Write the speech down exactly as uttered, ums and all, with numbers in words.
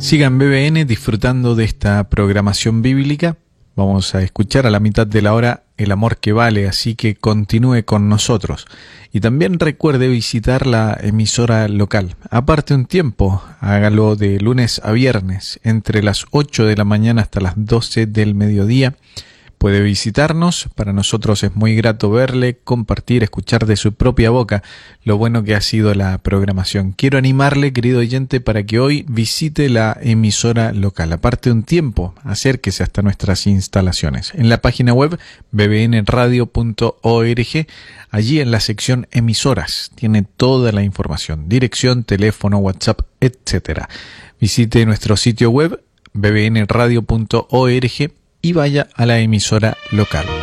Sigan B B N disfrutando de esta programación bíblica. Vamos a escuchar a la mitad de la hora El amor que vale, así que continúe con nosotros. Y también recuerde visitar la emisora local. Aparte un tiempo, hágalo de lunes a viernes, entre las ocho de la mañana hasta las doce del mediodía. Puede visitarnos, para nosotros es muy grato verle, compartir, escuchar de su propia boca lo bueno que ha sido la programación. Quiero animarle, querido oyente, para que hoy visite la emisora local. Aparte un tiempo, acérquese hasta nuestras instalaciones. En la página web b b n radio punto org, allí en la sección emisoras, tiene toda la información, dirección, teléfono, WhatsApp, etcétera. Visite nuestro sitio web b b n radio punto org y vaya a la emisora local.